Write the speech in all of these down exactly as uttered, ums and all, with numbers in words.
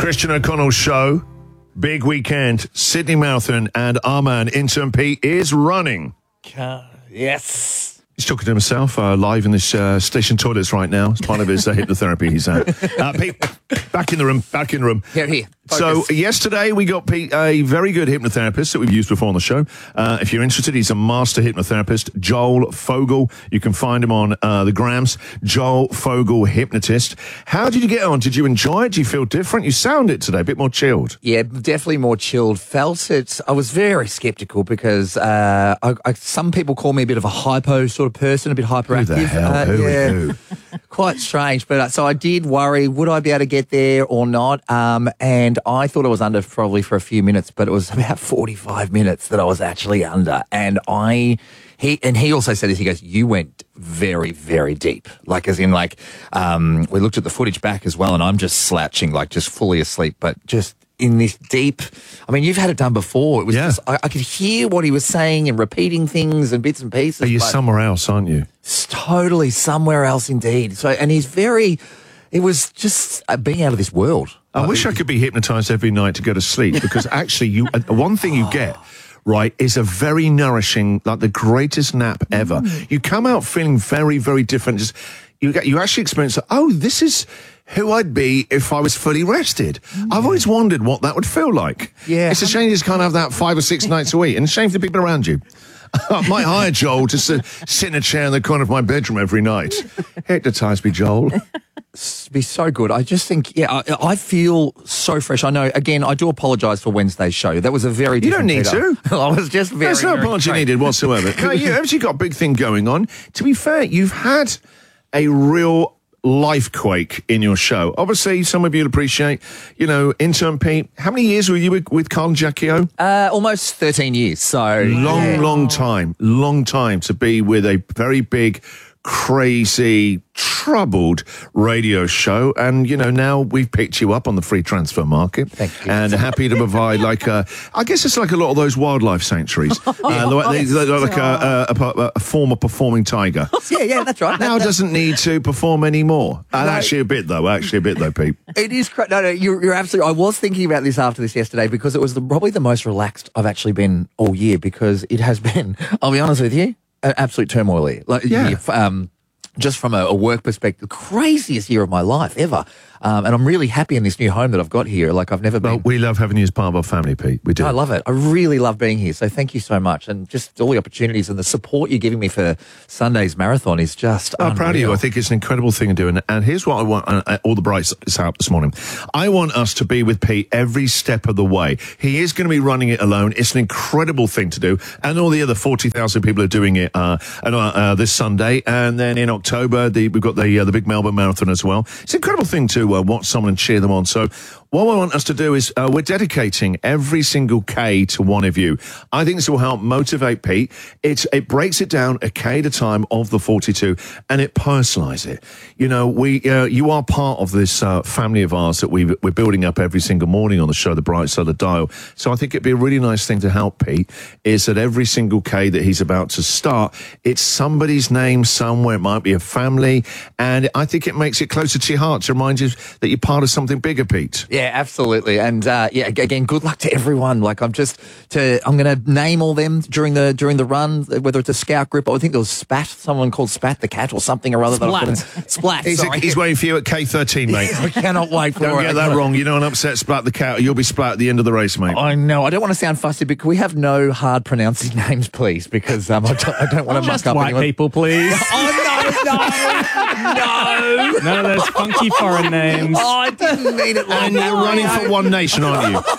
Christian O'Connell Show. Big weekend. Sydney Marathon, and our man, Intern Pete, is running. Uh, yes. He's talking to himself uh, live in this uh, station toilets right now. It's part of his uh, hypnotherapy he's at. Uh, Pete, back in the room, back in the room. Here, here. Focus. So yesterday we got Pete, a very good hypnotherapist that we've used before on the show. Uh, if you're interested, he's a master hypnotherapist, Joel Fogel. You can find him on uh, the grams, Joel Fogel Hypnotist. How did you get on? Did you enjoy it? Do you feel different? You sound it today, a bit more chilled. Yeah, definitely more chilled. Felt it. I was very skeptical because uh, I, I, some people call me a bit of a hypo sort of person, a bit hyperactive. Who the hell? Uh, who, yeah. who? Quite strange, but uh, so I did worry, would I be able to get there or not? Um, and I thought I was under probably for a few minutes, but it was about forty-five minutes that I was actually under. And I, he, and he also said this, he goes, you went very, very deep. Like, as in, like, um, we looked at the footage back as well, and I'm just slouching, like, just fully asleep, but just in this deep, I mean, you've had it done before. It was Yeah. just, I, I could hear what he was saying and repeating things and bits and pieces. Are you but somewhere else, aren't you? it's totally somewhere else indeed. So, and he's very, it was just uh, being out of this world. I wish I could be hypnotized every night to go to sleep, because actually you, uh, one thing you get, right, is a very nourishing, like the greatest nap ever. Mm. You come out feeling very, very different. Just, you get, you actually experience, oh, this is who I'd be if I was fully rested. Mm. I've always wondered what that would feel like. Yeah. It's a shame you just can't have that five or six nights a week, and a shame for the people around you. I might hire Joel to sit, sit in a chair in the corner of my bedroom every night. Hypnotise me, Joel. Be so good. I just think, yeah, I, I feel so fresh. I know, again, I do apologise for Wednesday's show. That was a very You don't different need Peter. to. I was just very, There's no very apology straight. needed whatsoever. No, you've actually got a big thing going on. To be fair, you've had a real life quake in your show. Obviously, some of you'll appreciate, you know, Intern Pete. How many years were you with, with Carl Jacquio? Uh, almost thirteen years. So Long, yeah. long time. Long time to be with a very big, crazy, troubled radio show. And, you know, now we've picked you up on the free transfer market. Thank you. And happy to provide, like, a, I guess it's like a lot of those wildlife sanctuaries. uh, like, like a, a, a, a former performing tiger. Yeah, yeah, that's right. Now That- doesn't need to perform anymore. And No. actually a bit, though. Actually a bit, though, Pete. It is cra- no, no. You're, you're absolutely. I was thinking about this after this yesterday because it was the, probably the most relaxed I've actually been all year, because it has been. I'll be honest with you, an absolute turmoil here. Like, Yeah. if, um, just from a, a work perspective, craziest year of my life ever. Um, and I'm really happy in this new home that I've got here. Like, I've never Well, been. we love having you as part of our family, Pete. We do. I love it. I really love being here. So thank you so much. And just all the opportunities and the support you're giving me for Sunday's marathon is just I'm proud of you. unreal. I think it's an incredible thing to do. And, and here's what I want, uh, all the brights out this morning. I want us to be with Pete every step of the way. He is going to be running it alone. It's an incredible thing to do. And all the other forty thousand people are doing it uh, uh, uh, this Sunday. And then in October, the, we've got the, uh, the big Melbourne Marathon as well. It's an incredible thing to uh, watch someone and cheer them on. So what I want us to do is uh, we're dedicating every single K to one of you. I think this will help motivate Pete. It, it breaks it down a K at a time of the forty-two, and it personalises it. You know, we uh, you are part of this uh, family of ours that we, we're building up every single morning on the show, The Bright Side of the Dial. So I think it'd be a really nice thing to help Pete, is that every single K that he's about to start, it's somebody's name somewhere. It might be a family, and I think it makes it closer to your heart to remind you that you're part of something bigger, Pete. Yeah, absolutely. And uh, yeah, ag- again, good luck to everyone. Like, I'm just to I'm going to name all them during the during the run, whether it's a scout group. I think there was Spat, someone called Spat the cat or something or other. Splat. That I Splat. He's, sorry. he's waiting for you at K thirteen, mate. I cannot wait for Don't it. get that wrong. You don't upset Splat the cat. You'll be Splat at the end of the race, mate. I know. I don't want to sound fussy, but can we have no hard pronouncing names, please? Because um, I don't, I don't want to Just muck up white anyone. people, please. Oh no, no, no! None of those funky foreign names. Oh, I didn't mean it like And that. you're running for One Nation, aren't you?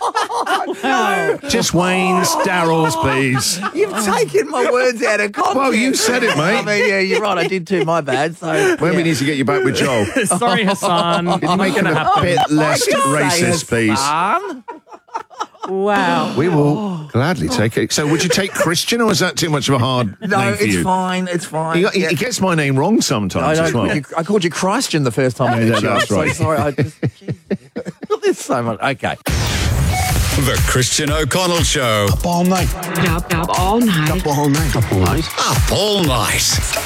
Just Wayne's, Daryl's, please. You've taken my words out of context. Well, you said it, mate. I mean, yeah, you're right. I did too. My bad. So When yeah. we need to get you back with Joel. Sorry, Hassan. It's not Make going him to a happen. bit less Say racist, please. Hassan. Wow. We will gladly take it. So would you take Christian, or is that too much of a hard No, name for it's you? fine. It's fine. He, he, Yeah. he gets my name wrong I, sometimes as well. I, I called you Christian the first time I Yeah, met you. that's I'm right. so sorry. I just, there's so much. Okay. The Christian O'Connell Show. Up all night. Up, up all night. Up all night. Up all night. Up all night.